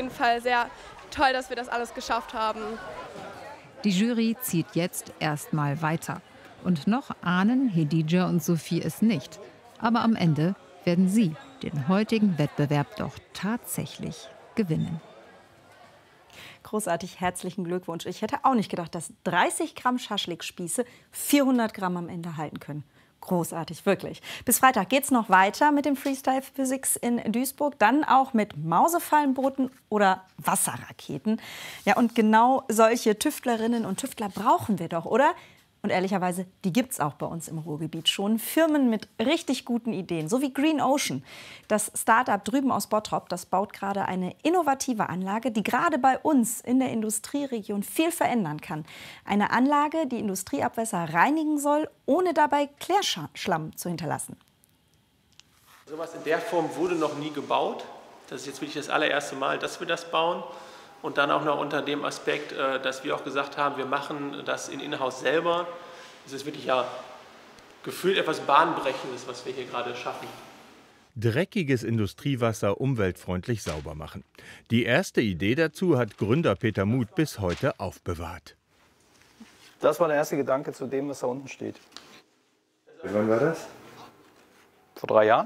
jeden Fall sehr toll, dass wir das alles geschafft haben. Die Jury zieht jetzt erstmal weiter. Und noch ahnen Hedija und Sophie es nicht. Aber am Ende werden sie den heutigen Wettbewerb doch tatsächlich gewinnen. Großartig, herzlichen Glückwunsch. Ich hätte auch nicht gedacht, dass 30 Gramm Schaschlikspieße 400 Gramm am Ende halten können. Großartig, wirklich. Bis Freitag geht es noch weiter mit dem Freestyle Physics in Duisburg. Dann auch mit Mausefallenbooten oder Wasserraketen. Ja, und genau solche Tüftlerinnen und Tüftler brauchen wir doch, oder? Und ehrlicherweise, die gibt es auch bei uns im Ruhrgebiet schon. Firmen mit richtig guten Ideen, so wie Green Ocean. Das Start-up drüben aus Bottrop, das baut gerade eine innovative Anlage, die gerade bei uns in der Industrieregion viel verändern kann. Eine Anlage, die Industrieabwässer reinigen soll, ohne dabei Klärschlamm zu hinterlassen. So etwas in der Form wurde noch nie gebaut. Das ist jetzt wirklich das allererste Mal, dass wir das bauen. Und dann auch noch unter dem Aspekt, dass wir auch gesagt haben, wir machen das in Inhouse selber. Das ist wirklich ja gefühlt etwas Bahnbrechendes, was wir hier gerade schaffen. Dreckiges Industriewasser umweltfreundlich sauber machen. Die erste Idee dazu hat Gründer Peter Muth bis heute aufbewahrt. Das war der erste Gedanke zu dem, was da unten steht. Wann war das? Vor 3 Jahren.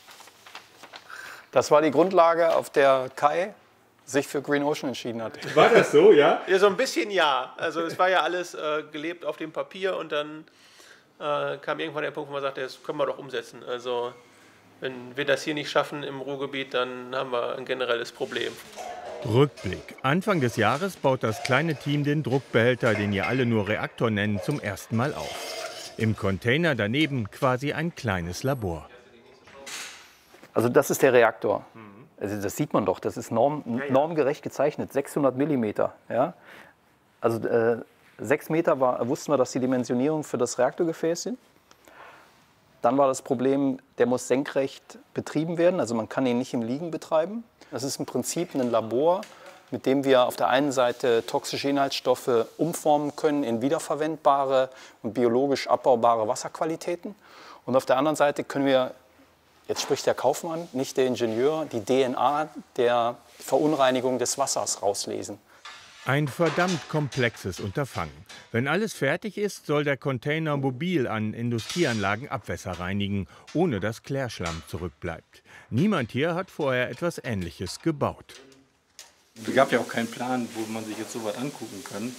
Das war die Grundlage, auf der Kai sich für Green Ocean entschieden hat. War das so, ja? Ja, so ein bisschen ja. Also es war ja alles gelebt auf dem Papier und dann kam irgendwann der Punkt, wo man sagte, das können wir doch umsetzen. Also wenn wir das hier nicht schaffen im Ruhrgebiet, dann haben wir ein generelles Problem. Rückblick. Anfang des Jahres baut das kleine Team den Druckbehälter, den ihr alle nur Reaktor nennen, zum ersten Mal auf. Im Container daneben quasi ein kleines Labor. Also das ist der Reaktor. Also das sieht man doch, das ist normgerecht gezeichnet, 600 Millimeter. Ja? Also 6 Meter wussten wir, dass die Dimensionierung für das Reaktorgefäß sind. Dann war das Problem, der muss senkrecht betrieben werden, also man kann ihn nicht im Liegen betreiben. Das ist im Prinzip ein Labor, mit dem wir auf der einen Seite toxische Inhaltsstoffe umformen können in wiederverwendbare und biologisch abbaubare Wasserqualitäten. Und auf der anderen Seite können wir, jetzt spricht der Kaufmann, nicht der Ingenieur, die DNA der Verunreinigung des Wassers rauslesen. Ein verdammt komplexes Unterfangen. Wenn alles fertig ist, soll der Container mobil an Industrieanlagen Abwässer reinigen, ohne dass Klärschlamm zurückbleibt. Niemand hier hat vorher etwas Ähnliches gebaut. Es gab ja auch keinen Plan, wo man sich jetzt so was angucken kann.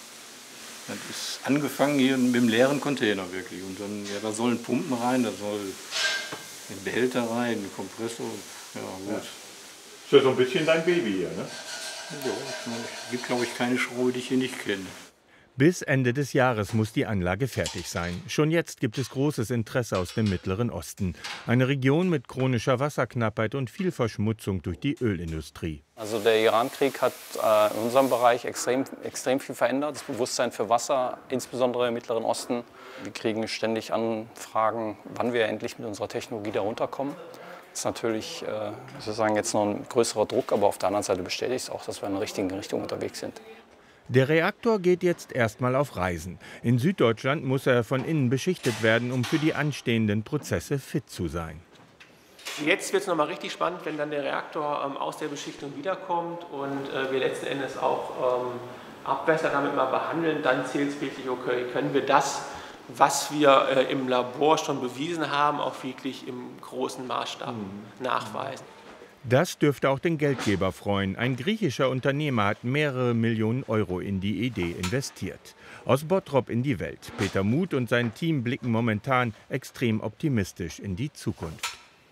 Das ist angefangen hier mit dem leeren Container wirklich. Und dann, ja, da sollen Pumpen rein, da soll ein Behälter rein, ein Kompressor. Ja, gut. Ist ja so ein bisschen dein Baby hier, ne? Ja, es gibt, glaube ich, keine Schraube, die ich hier nicht kenne. Bis Ende des Jahres muss die Anlage fertig sein. Schon jetzt gibt es großes Interesse aus dem Mittleren Osten. Eine Region mit chronischer Wasserknappheit und viel Verschmutzung durch die Ölindustrie. Also der Irankrieg hat in unserem Bereich extrem viel verändert. Das Bewusstsein für Wasser, insbesondere im Mittleren Osten. Wir kriegen ständig Anfragen, wann wir endlich mit unserer Technologie da runterkommen. Das ist natürlich sozusagen jetzt noch ein größerer Druck, aber auf der anderen Seite bestätigt es auch, dass wir in der richtigen Richtung unterwegs sind. Der Reaktor geht jetzt erstmal auf Reisen. In Süddeutschland muss er von innen beschichtet werden, um für die anstehenden Prozesse fit zu sein. Jetzt wird es nochmal richtig spannend, wenn dann der Reaktor aus der Beschichtung wiederkommt und wir letzten Endes auch Abwässer damit mal behandeln. Dann zählt es wirklich, okay, können wir das, was wir im Labor schon bewiesen haben, auch wirklich im großen Maßstab nachweisen. Das dürfte auch den Geldgeber freuen. Ein griechischer Unternehmer hat mehrere Millionen Euro in die Idee investiert. Aus Bottrop in die Welt. Peter Muth und sein Team blicken momentan extrem optimistisch in die Zukunft.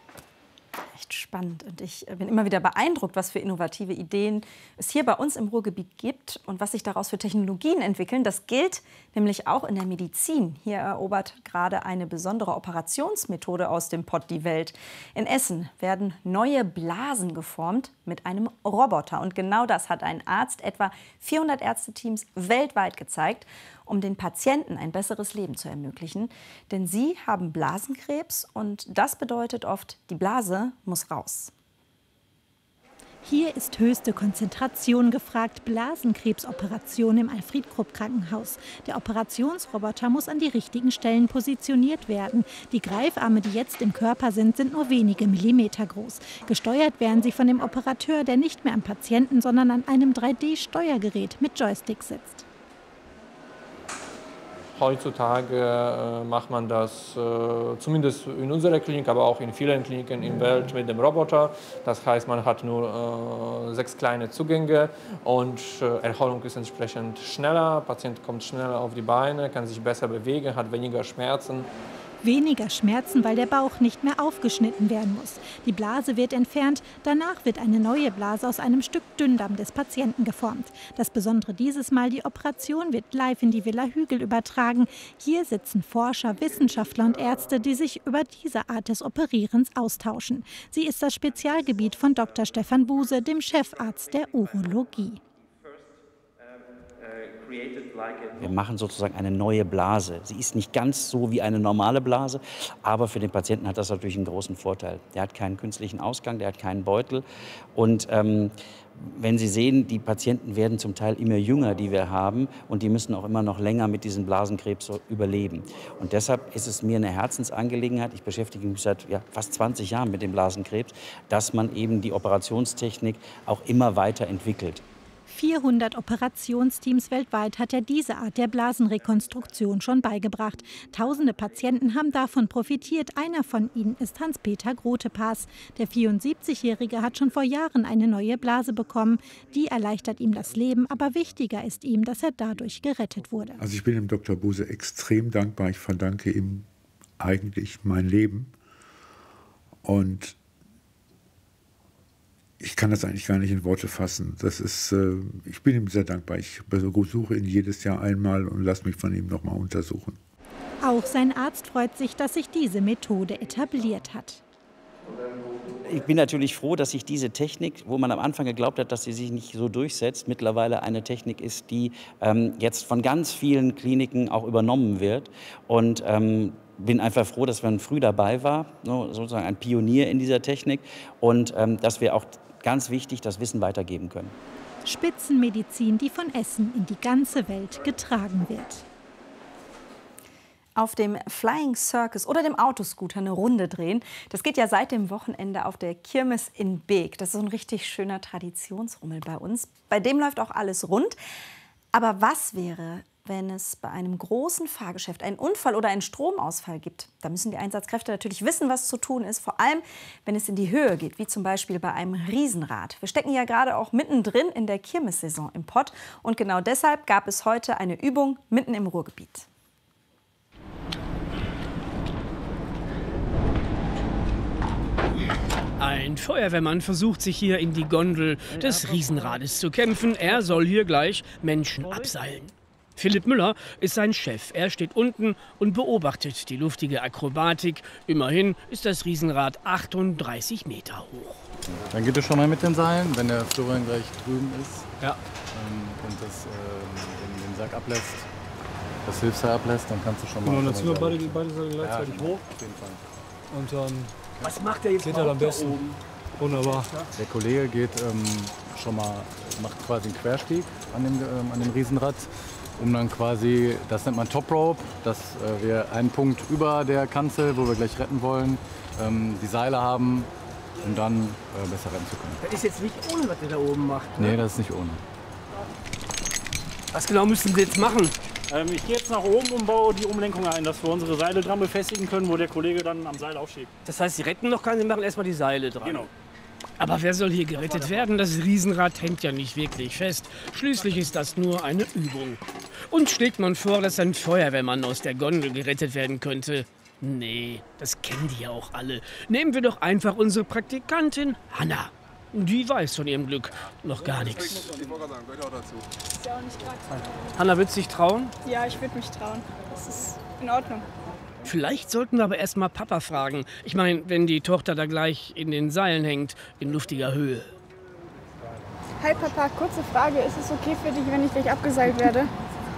Echt spannend. Und ich bin immer wieder beeindruckt, was für innovative Ideen es hier bei uns im Ruhrgebiet gibt und was sich daraus für Technologien entwickeln. Das gilt nämlich auch in der Medizin. Hier erobert gerade eine besondere Operationsmethode aus dem Pott die Welt. In Essen werden neue Blasen geformt mit einem Roboter. Und genau das hat ein Arzt etwa 400 Ärzteteams weltweit gezeigt, um den Patienten ein besseres Leben zu ermöglichen. Denn sie haben Blasenkrebs und das bedeutet oft, die Blase muss raus. Hier ist höchste Konzentration gefragt, Blasenkrebsoperation im Alfred-Krupp-Krankenhaus. Der Operationsroboter muss an die richtigen Stellen positioniert werden. Die Greifarme, die jetzt im Körper sind nur wenige Millimeter groß. Gesteuert werden sie von dem Operateur, der nicht mehr am Patienten, sondern an einem 3D-Steuergerät mit Joystick sitzt. Heutzutage macht man das zumindest in unserer Klinik, aber auch in vielen Kliniken in der Welt mit dem Roboter. Das heißt, man hat nur 6 kleine Zugänge und Erholung ist entsprechend schneller. Der Patient kommt schneller auf die Beine, kann sich besser bewegen, hat weniger Schmerzen. Weniger Schmerzen, weil der Bauch nicht mehr aufgeschnitten werden muss. Die Blase wird entfernt, danach wird eine neue Blase aus einem Stück Dünndarm des Patienten geformt. Das Besondere dieses Mal, die Operation wird live in die Villa Hügel übertragen. Hier sitzen Forscher, Wissenschaftler und Ärzte, die sich über diese Art des Operierens austauschen. Sie ist das Spezialgebiet von Dr. Stefan Buse, dem Chefarzt der Urologie. Wir machen sozusagen eine neue Blase. Sie ist nicht ganz so wie eine normale Blase, aber für den Patienten hat das natürlich einen großen Vorteil. Der hat keinen künstlichen Ausgang, der hat keinen Beutel. Und wenn Sie sehen, die Patienten werden zum Teil immer jünger, die wir haben, und die müssen auch immer noch länger mit diesem Blasenkrebs überleben. Und deshalb ist es mir eine Herzensangelegenheit, ich beschäftige mich seit fast 20 Jahren mit dem Blasenkrebs, dass man eben die Operationstechnik auch immer weiter entwickelt. 400 Operationsteams weltweit hat er diese Art der Blasenrekonstruktion schon beigebracht. Tausende Patienten haben davon profitiert. Einer von ihnen ist Hans-Peter Grotepass. Der 74-Jährige hat schon vor Jahren eine neue Blase bekommen. Die erleichtert ihm das Leben, aber wichtiger ist ihm, dass er dadurch gerettet wurde. Also ich bin dem Dr. Buse extrem dankbar. Ich verdanke ihm eigentlich mein Leben. Und ich kann das eigentlich gar nicht in Worte fassen. Ich bin ihm sehr dankbar. Ich besuche ihn jedes Jahr einmal und lasse mich von ihm noch mal untersuchen. Auch sein Arzt freut sich, dass sich diese Methode etabliert hat. Ich bin natürlich froh, dass sich diese Technik, wo man am Anfang geglaubt hat, dass sie sich nicht so durchsetzt, mittlerweile eine Technik ist, die jetzt von ganz vielen Kliniken auch übernommen wird. Und bin einfach froh, dass man früh dabei war, sozusagen ein Pionier in dieser Technik, und dass wir auch ganz wichtig das Wissen weitergeben können. Spitzenmedizin, die von Essen in die ganze Welt getragen wird. Auf dem Flying Circus oder dem Autoscooter eine Runde drehen. Das geht ja seit dem Wochenende auf der Kirmes in Beek. Das ist so ein richtig schöner Traditionsrummel bei uns. Bei dem läuft auch alles rund. Aber was wäre, wenn es bei einem großen Fahrgeschäft einen Unfall oder einen Stromausfall gibt? Da müssen die Einsatzkräfte natürlich wissen, was zu tun ist. Vor allem, wenn es in die Höhe geht, wie zum Beispiel bei einem Riesenrad. Wir stecken ja gerade auch mittendrin in der Kirmessaison im Pott. Und genau deshalb gab es heute eine Übung mitten im Ruhrgebiet. Ein Feuerwehrmann versucht sich hier in die Gondel des Riesenrades zu kämpfen. Er soll hier gleich Menschen abseilen. Philipp Müller ist sein Chef. Er steht unten und beobachtet die luftige Akrobatik. Immerhin ist das Riesenrad 38 Meter hoch. Dann geht es schon mal mit den Seilen, wenn der Florian gleich drüben ist. Ja. Und das den Sack ablässt, das Hilfsseil ablässt, dann kannst du schon mal... Genau, dann ziehen wir beide Seile gleichzeitig hoch. Auf jeden Fall. Und dann was macht er jetzt geht er am besten. Wunderbar. Der Kollege geht macht quasi einen Querstieg an dem Riesenrad, um dann quasi, das nennt man Top Rope, dass wir einen Punkt über der Kanzel, wo wir gleich retten wollen, die Seile haben, um dann besser retten zu können. Das ist jetzt nicht ohne, was der da oben macht. Ne? Nee, das ist nicht ohne. Was genau müssen Sie jetzt machen? Ich gehe jetzt nach oben und baue die Umlenkung ein, dass wir unsere Seile dran befestigen können, wo der Kollege dann am Seil aufschiebt. Das heißt, Sie retten noch keinen, Sie machen erstmal die Seile dran. Genau. Aber wer soll hier gerettet werden? Das Riesenrad hängt ja nicht wirklich fest. Schließlich ist das nur eine Übung. Und schlägt man vor, dass ein Feuerwehrmann aus der Gondel gerettet werden könnte? Nee, das kennen die ja auch alle. Nehmen wir doch einfach unsere Praktikantin Hanna. Die weiß von ihrem Glück noch gar nichts. Hanna, würdest du dich trauen? Ja, ich würde mich trauen. Das ist in Ordnung. Vielleicht sollten wir aber erst mal Papa fragen. Ich meine, wenn die Tochter da gleich in den Seilen hängt, in luftiger Höhe. Hi Papa, kurze Frage. Ist es okay für dich, wenn ich gleich abgeseilt werde?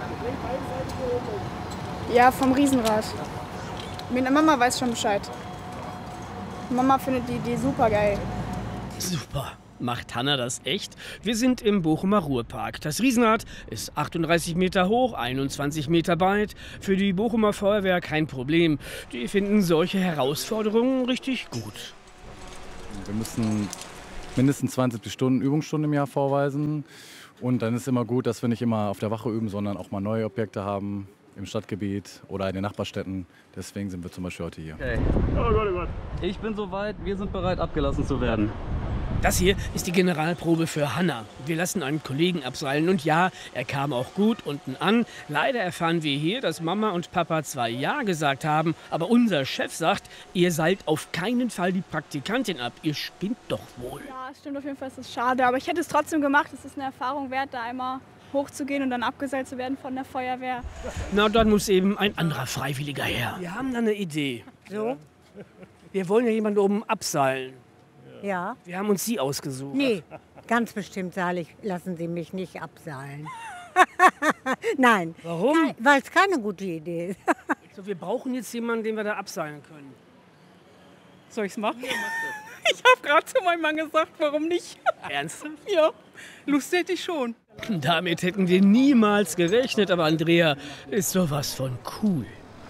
Ja, vom Riesenrad. Meine Mama weiß schon Bescheid. Mama findet die Idee super geil. Super. Macht Hanna das echt? Wir sind im Bochumer Ruhrpark. Das Riesenrad ist 38 Meter hoch, 21 Meter breit. Für die Bochumer Feuerwehr kein Problem. Die finden solche Herausforderungen richtig gut. Wir müssen mindestens 72 Stunden Übungsstunden im Jahr vorweisen. Und dann ist immer gut, dass wir nicht immer auf der Wache üben, sondern auch mal neue Objekte haben im Stadtgebiet oder in den Nachbarstädten. Deswegen sind wir zum Beispiel heute hier. Okay. Oh Gott, oh Gott. Ich bin soweit, wir sind bereit, abgelassen zu werden. Das hier ist die Generalprobe für Hanna. Wir lassen einen Kollegen abseilen und ja, er kam auch gut unten an. Leider erfahren wir hier, dass Mama und Papa zwar Ja gesagt haben, aber unser Chef sagt, ihr seilt auf keinen Fall die Praktikantin ab. Ihr spinnt doch wohl. Ja, stimmt auf jeden Fall, es ist schade, aber ich hätte es trotzdem gemacht. Es ist eine Erfahrung wert, da einmal hochzugehen und dann abgeseilt zu werden von der Feuerwehr. Na, dann muss eben ein anderer Freiwilliger her. Wir haben da eine Idee. So? Wir wollen ja jemanden oben abseilen. Ja. Wir haben uns Sie ausgesucht. Nee, ganz bestimmt lassen Sie mich nicht abseilen. Nein. Warum? Weil es keine gute Idee ist. So, wir brauchen jetzt jemanden, den wir da abseilen können. Soll ich's machen? Ich habe gerade zu meinem Mann gesagt, warum nicht? Ernsthaft? Ja, Lust hätte ich schon. Damit hätten wir niemals gerechnet, aber Andrea ist sowas von cool.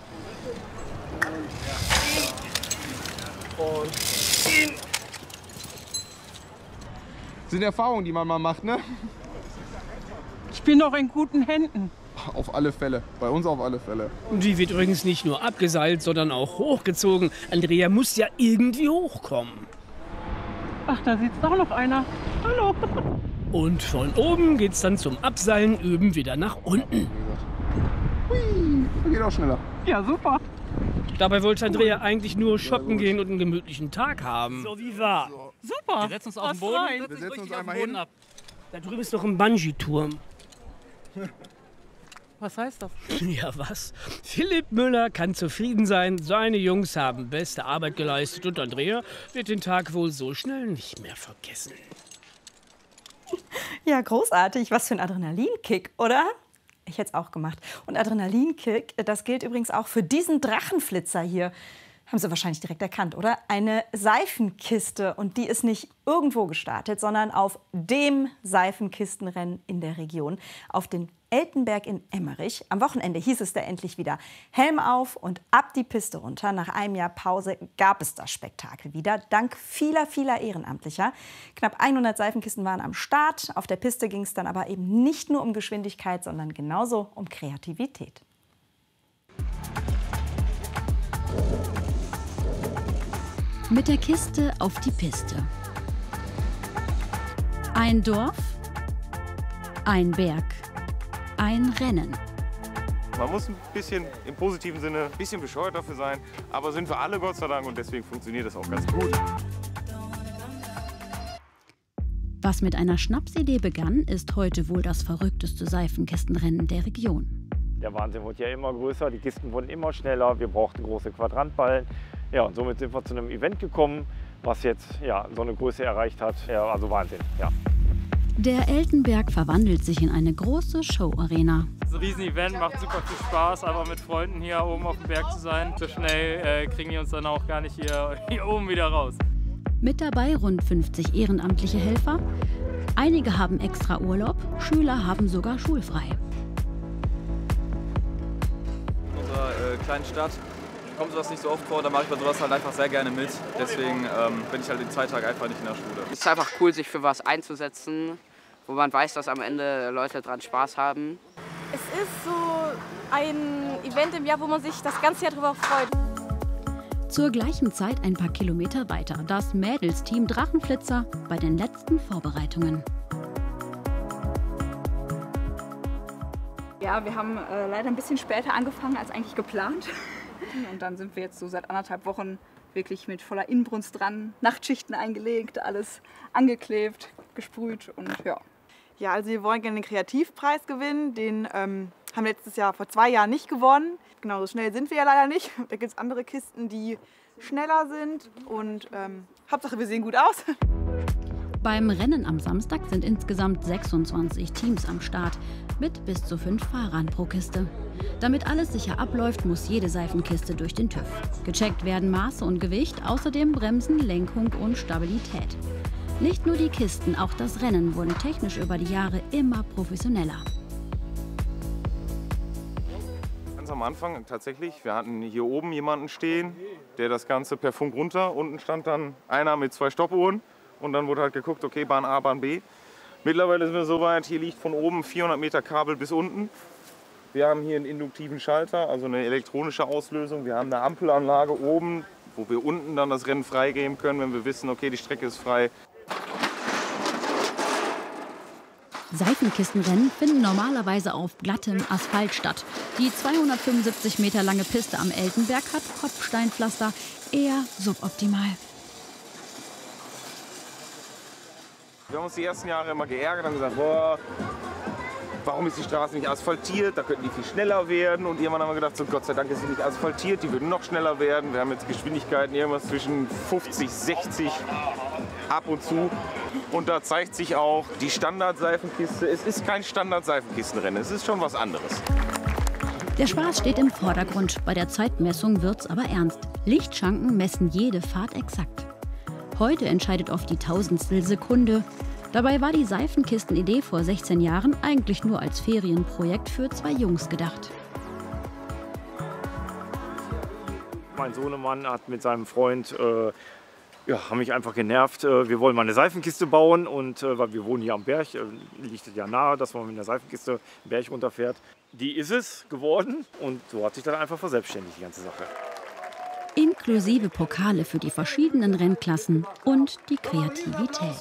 Und in. Das sind Erfahrungen, die man mal macht, ne? Ich bin noch in guten Händen. Auf alle Fälle, bei uns auf alle Fälle. Und die wird übrigens nicht nur abgeseilt, sondern auch hochgezogen. Andrea muss ja irgendwie hochkommen. Ach, da sitzt auch noch einer. Hallo. Und von oben geht's dann zum Abseilen üben wieder nach unten. Hui, geht auch schneller. Ja, super. Dabei wollte Andrea eigentlich nur shoppen gehen und einen gemütlichen Tag haben. So wie war. Super. Wir setzen uns auf den Boden. Wir setzen uns einmal hin. Ab. Da drüben ist noch ein Bungee-Turm. Was heißt das? Ja, was? Philipp Müller kann zufrieden sein. Seine Jungs haben beste Arbeit geleistet und Andrea wird den Tag wohl so schnell nicht mehr vergessen. Ja, großartig. Was für ein Adrenalinkick, oder? Ich hätte es auch gemacht. Und Adrenalinkick, das gilt übrigens auch für diesen Drachenflitzer hier. Haben Sie wahrscheinlich direkt erkannt, oder? Eine Seifenkiste. Und die ist nicht irgendwo gestartet, sondern auf dem Seifenkistenrennen in der Region. Auf den Eltenberg in Emmerich. Am Wochenende hieß es da endlich wieder Helm auf und ab die Piste runter. Nach einem Jahr Pause gab es das Spektakel wieder, dank vieler Ehrenamtlicher. Knapp 100 Seifenkisten waren am Start. Auf der Piste ging es dann aber eben nicht nur um Geschwindigkeit, sondern genauso um Kreativität. Mit der Kiste auf die Piste. Ein Dorf, ein Berg, ein Rennen. Man muss ein bisschen, im positiven Sinne, ein bisschen bescheuert dafür sein, aber sind wir alle, Gott sei Dank, und deswegen funktioniert das auch ganz gut. Was mit einer Schnapsidee begann, ist heute wohl das verrückteste Seifenkistenrennen der Region. Der Wahnsinn wurde ja immer größer, die Kisten wurden immer schneller, wir brauchten große Quadrantballen. Ja, und somit sind wir zu einem Event gekommen, was jetzt ja, so eine Größe erreicht hat. Ja, also Wahnsinn, ja. Der Eltenberg verwandelt sich in eine große Show-Arena. Das ist ein Riesen-Event, macht super viel Spaß, einfach mit Freunden hier oben auf dem Berg zu sein. So schnell kriegen die uns dann auch gar nicht hier oben wieder raus. Mit dabei rund 50 ehrenamtliche Helfer. Einige haben extra Urlaub, Schüler haben sogar schulfrei. In unserer kleinen Stadt kommt sowas nicht so oft vor, da mache ich bei sowas halt einfach sehr gerne mit. Deswegen bin ich halt den 2 Tage einfach nicht in der Schule. Es ist einfach cool, sich für was einzusetzen, wo man weiß, dass am Ende Leute dran Spaß haben. Es ist so ein Event im Jahr, wo man sich das ganze Jahr darüber freut. Zur gleichen Zeit ein paar Kilometer weiter das Mädelsteam Drachenflitzer bei den letzten Vorbereitungen. Ja, wir haben leider ein bisschen später angefangen als eigentlich geplant. Und dann sind wir jetzt so seit 1,5 Wochen wirklich mit voller Inbrunst dran. Nachtschichten eingelegt, alles angeklebt, gesprüht und ja. Ja, also wir wollen gerne den Kreativpreis gewinnen. Den haben wir letztes Jahr vor 2 Jahren nicht gewonnen. Genau, so schnell sind wir ja leider nicht. Da gibt es andere Kisten, die schneller sind. Und Hauptsache, wir sehen gut aus. Beim Rennen am Samstag sind insgesamt 26 Teams am Start mit bis zu 5 Fahrern pro Kiste. Damit alles sicher abläuft, muss jede Seifenkiste durch den TÜV. Gecheckt werden Maße und Gewicht, außerdem Bremsen, Lenkung und Stabilität. Nicht nur die Kisten, auch das Rennen wurden technisch über die Jahre immer professioneller. Ganz am Anfang tatsächlich, wir hatten hier oben jemanden stehen, der das Ganze per Funk runter. Unten stand dann einer mit 2 Stoppuhren und dann wurde halt geguckt, okay, Bahn A, Bahn B. Mittlerweile sind wir so weit, hier liegt von oben 400 Meter Kabel bis unten. Wir haben hier einen induktiven Schalter, also eine elektronische Auslösung. Wir haben eine Ampelanlage oben, wo wir unten dann das Rennen freigeben können, wenn wir wissen, okay, die Strecke ist frei. Seifenkistenrennen finden normalerweise auf glattem Asphalt statt. Die 275 Meter lange Piste am Eltenberg hat Kopfsteinpflaster, eher suboptimal. Wir haben uns die ersten Jahre immer geärgert und gesagt, boah, warum ist die Straße nicht asphaltiert? Da könnten die viel schneller werden. Und irgendwann haben wir gedacht, so Gott sei Dank ist sie nicht asphaltiert, die würden noch schneller werden. Wir haben jetzt Geschwindigkeiten irgendwas zwischen 50, 60 ab und zu. Und da zeigt sich auch die Standard-Seifenkiste. Es ist kein Standard-Seifenkistenrennen, es ist schon was anderes. Der Spaß steht im Vordergrund. Bei der Zeitmessung wird's aber ernst. Lichtschranken messen jede Fahrt exakt. Heute entscheidet oft die Tausendstel Sekunde. Dabei war die Seifenkistenidee vor 16 Jahren eigentlich nur als Ferienprojekt für 2 Jungs gedacht. Mein Sohnemann hat mit seinem Freund haben mich einfach genervt. Wir wollen mal eine Seifenkiste bauen und weil wir wohnen hier am Berg, liegt es ja nahe, dass man mit einer Seifenkiste den Berg runterfährt. Die ist es geworden und so hat sich dann einfach verselbstständigt, die ganze Sache. Inklusive Pokale für die verschiedenen Rennklassen und die Kreativität.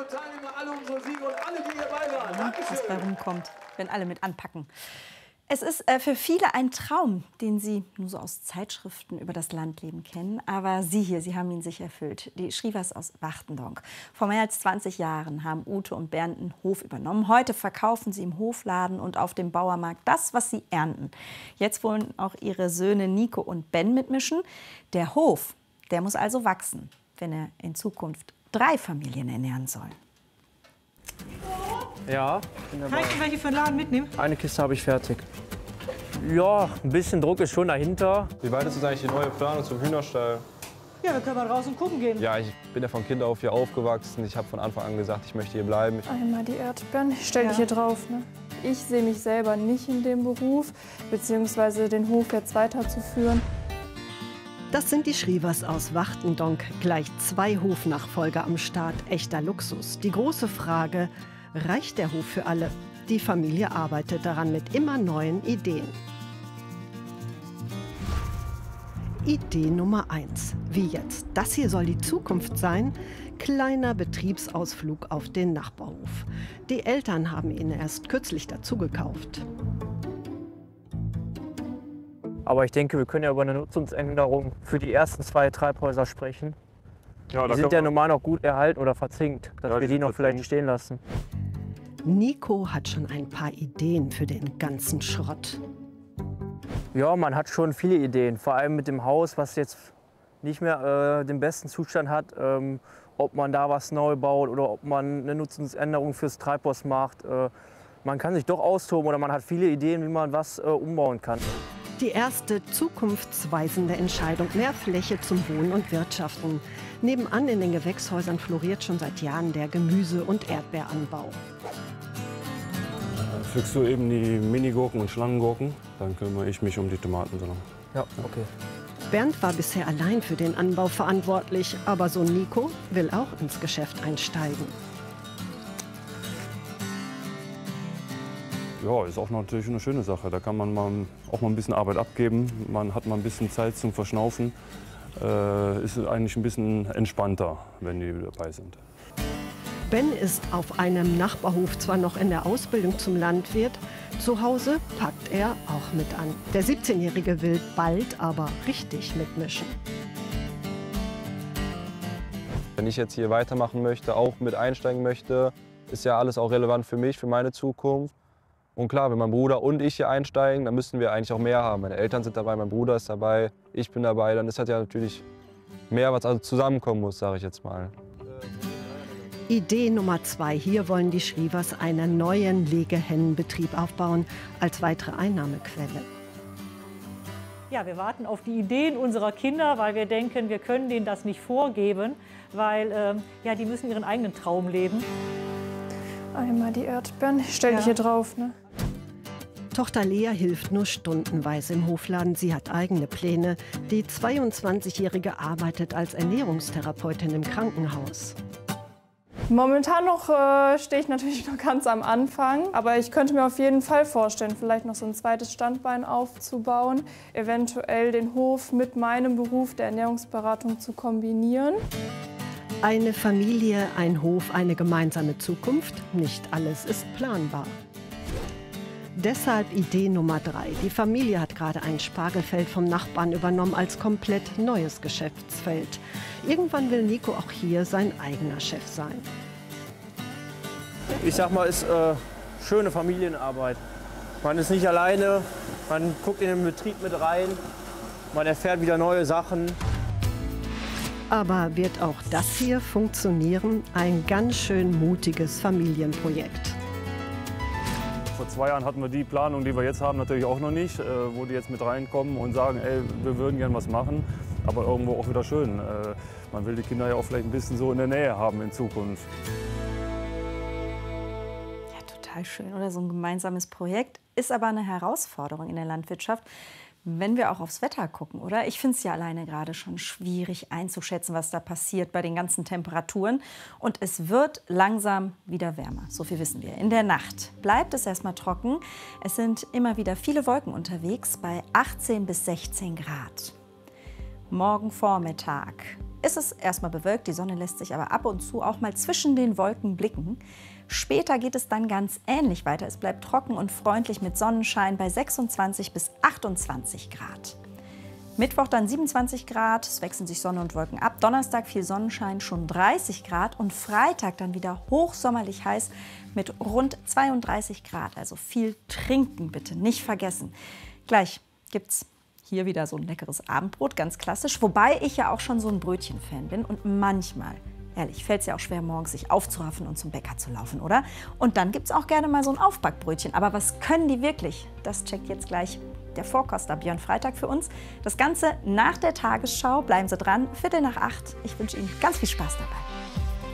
Was bei rumkommt, wenn alle mit anpacken. Es ist für viele ein Traum, den sie nur so aus Zeitschriften über das Landleben kennen. Aber Sie hier, Sie haben ihn sich erfüllt. Die Schrivers aus Wachtendonk. Vor mehr als 20 Jahren haben Ute und Bernd einen Hof übernommen. Heute verkaufen sie im Hofladen und auf dem Bauermarkt das, was sie ernten. Jetzt wollen auch ihre Söhne Nico und Ben mitmischen. Der Hof, der muss also wachsen, wenn er in Zukunft 3 Familien ernähren soll. Ja. Kann ich welche für den Laden mitnehmen? Eine Kiste habe ich fertig. Ja, ein bisschen Druck ist schon dahinter. Wie weit ist jetzt eigentlich die neue Planung zum Hühnerstall? Ja, wir können mal draußen gucken gehen. Ja, ich bin ja von Kind auf hier aufgewachsen. Ich habe von Anfang an gesagt, ich möchte hier bleiben. Einmal die Erdbeeren, ich stell dich hier drauf. Ne? Ich sehe mich selber nicht in dem Beruf, beziehungsweise den Hof jetzt weiterzuführen. Das sind die Schrivers aus Wachtendonk. Gleich 2 Hofnachfolger am Start. Echter Luxus. Die große Frage, reicht der Hof für alle? Die Familie arbeitet daran mit immer neuen Ideen. Idee Nummer 1. Wie jetzt? Das hier soll die Zukunft sein. Kleiner Betriebsausflug auf den Nachbarhof. Die Eltern haben ihn erst kürzlich dazu gekauft. Aber ich denke, wir können ja über eine Nutzungsänderung für die ersten 2 Treibhäuser sprechen. Ja, die sind ja normal noch gut erhalten oder verzinkt, dass wir die noch vielleicht stehen lassen. Nico hat schon ein paar Ideen für den ganzen Schrott. Ja, man hat schon viele Ideen, vor allem mit dem Haus, was jetzt nicht mehr den besten Zustand hat. Ob man da was neu baut oder ob man eine Nutzungsänderung fürs Treibhaus macht. Man kann sich doch austoben oder man hat viele Ideen, wie man was umbauen kann. Die erste zukunftsweisende Entscheidung, mehr Fläche zum Wohnen und Wirtschaften. Nebenan in den Gewächshäusern floriert schon seit Jahren der Gemüse- und Erdbeeranbau. Pflückst du eben die Minigurken und Schlangengurken, dann kümmere ich mich um die Tomatensalat. Ja, okay. Bernd war bisher allein für den Anbau verantwortlich, aber Sohn Nico will auch ins Geschäft einsteigen. Ja, ist auch natürlich eine schöne Sache. Da kann man auch mal ein bisschen Arbeit abgeben. Man hat mal ein bisschen Zeit zum Verschnaufen. Ist eigentlich ein bisschen entspannter, wenn die dabei sind. Ben ist auf einem Nachbarhof zwar noch in der Ausbildung zum Landwirt, zu Hause packt er auch mit an. Der 17-Jährige will bald aber richtig mitmischen. Wenn ich jetzt hier weitermachen möchte, auch mit einsteigen möchte, ist ja alles auch relevant für mich, für meine Zukunft. Und klar, wenn mein Bruder und ich hier einsteigen, dann müssten wir eigentlich auch mehr haben. Meine Eltern sind dabei, mein Bruder ist dabei, ich bin dabei. Dann ist halt ja natürlich mehr, was also zusammenkommen muss, sage ich jetzt mal. Idee Nummer 2. Hier wollen die Schrivers einen neuen Legehennenbetrieb aufbauen als weitere Einnahmequelle. Ja, wir warten auf die Ideen unserer Kinder, weil wir denken, wir können denen das nicht vorgeben, weil ja, die müssen ihren eigenen Traum leben. Einmal die Erdbeeren, ich stelle die hier drauf. Ne? Tochter Lea hilft nur stundenweise im Hofladen. Sie hat eigene Pläne. Die 22-Jährige arbeitet als Ernährungstherapeutin im Krankenhaus. Momentan noch stehe ich natürlich noch ganz am Anfang, aber ich könnte mir auf jeden Fall vorstellen, vielleicht noch so ein zweites Standbein aufzubauen, eventuell den Hof mit meinem Beruf der Ernährungsberatung zu kombinieren. Eine Familie, ein Hof, eine gemeinsame Zukunft. Nicht alles ist planbar. Deshalb Idee Nummer 3. Die Familie hat gerade ein Spargelfeld vom Nachbarn übernommen als komplett neues Geschäftsfeld. Irgendwann will Nico auch hier sein eigener Chef sein. Ich sag mal, es ist schöne Familienarbeit. Man ist nicht alleine, man guckt in den Betrieb mit rein, man erfährt wieder neue Sachen. Aber wird auch das hier funktionieren? Ein ganz schön mutiges Familienprojekt. Vor 2 Jahren hatten wir die Planung, die wir jetzt haben, natürlich auch noch nicht, wo die jetzt mit reinkommen und sagen, ey, wir würden gern was machen, aber irgendwo auch wieder schön. Man will die Kinder ja auch vielleicht ein bisschen so in der Nähe haben in Zukunft. Ja, total schön, oder? So ein gemeinsames Projekt ist aber eine Herausforderung in der Landwirtschaft, wenn wir auch aufs Wetter gucken, oder? Ich finde es ja alleine gerade schon schwierig einzuschätzen, was da passiert bei den ganzen Temperaturen. Und es wird langsam wieder wärmer, so viel wissen wir. In der Nacht bleibt es erstmal trocken. Es sind immer wieder viele Wolken unterwegs bei 18 bis 16 Grad. Morgen Vormittag ist es erstmal bewölkt, die Sonne lässt sich aber ab und zu auch mal zwischen den Wolken blicken. Später geht es dann ganz ähnlich weiter. Es bleibt trocken und freundlich mit Sonnenschein bei 26 bis 28 Grad. Mittwoch dann 27 Grad, es wechseln sich Sonne und Wolken ab. Donnerstag viel Sonnenschein, schon 30 Grad. Und Freitag dann wieder hochsommerlich heiß mit rund 32 Grad. Also viel trinken bitte, nicht vergessen. Gleich gibt's hier wieder so ein leckeres Abendbrot, ganz klassisch. Wobei ich ja auch schon so ein Brötchen-Fan bin und manchmal, ehrlich, fällt es ja auch schwer, morgens sich aufzuraffen und zum Bäcker zu laufen, oder? Und dann gibt es auch gerne mal so ein Aufbackbrötchen. Aber was können die wirklich? Das checkt jetzt gleich der Vorkoster Björn Freitag für uns. Das Ganze nach der Tagesschau. Bleiben Sie dran, 7:45. Ich wünsche Ihnen ganz viel Spaß dabei.